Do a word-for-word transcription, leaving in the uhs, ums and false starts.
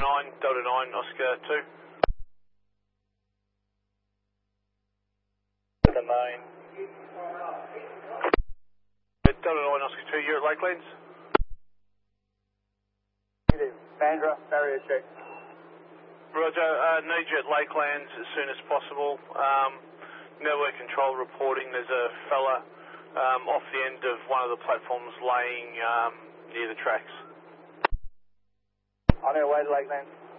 nine, Delta nine, Oscar two. Delta nine. Delta nine, Oscar two, you're at Lakelands? Bandra, barrier check. Roger, uh, need you at Lakelands as soon as possible. Um, network control reporting, there's a fella um, off the end of one of the platforms laying um, near the tracks. On our way to Lakelands.